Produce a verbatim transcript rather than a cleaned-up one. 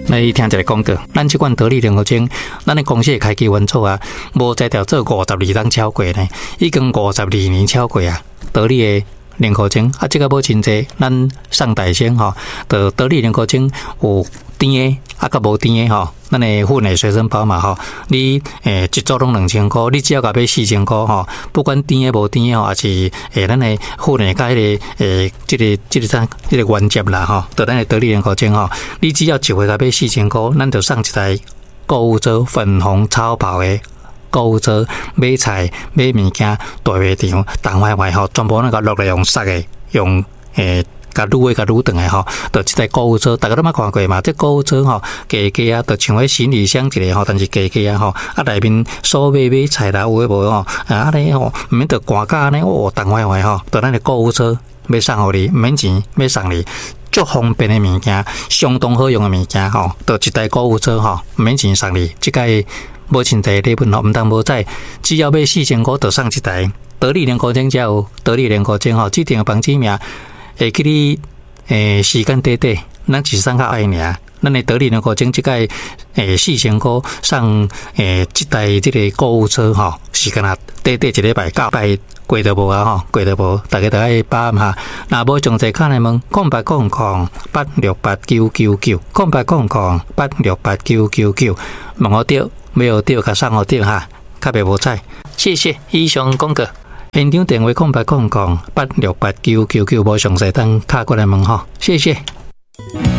来听一个广告，咱这款得力莲花精，咱的公司开机原作啊，无在条做五十二档超过呢，已经五十二年超过啊。得力的莲花精啊，这个无真济，咱上大仙吼，得得力莲花精有甜的，啊，甲无甜的吼，咱的粉的随身包嘛吼，你诶一组拢两千块，你只要甲买四千块吼，不管甜的无甜的吼，也是诶咱的粉的甲迄个诶，这个这个啥，这个原接啦吼，得咱的得力莲花精吼，你只要一回甲买四千块，咱就送一台购物车粉红超跑的。购物车买菜买物件大卖场动坏坏吼，全部那个落来用塞的，用诶。甲愈诶甲愈长诶吼，就一台购物车，大家都捌看过嘛？这购物车吼，加加啊，就像迄行李箱一个吼，但是加加啊吼，啊内面所买买菜啦，有诶无吼，啊咧吼，毋免着寒甲呢，哦，动坏坏吼，就咱诶购物车要送互你，毋免钱要送你，足方便诶物件，相当好用诶物件吼，就一台购物车吼，毋免钱送你，即个无真济礼品吼，毋通无在，只要买四千块，就送一台得力莲花精，才有得力莲花精吼，指定诶房子名。会记你诶时间短短，咱只送较爱尔。咱的得力莲花精即个诶四千块送诶一台即个购物车吼，时间啊短短一礼拜九拜过都无啊吼，过都无，大家都爱把握下。若无详细看来问，空八空空八六八九九九，空八空空八六八九九九，问我对，没有对，甲送我对哈，较袂无彩。谢谢，以上广告。现场电话空八空空八六八九九九，无详细等卡过来问吼，谢谢。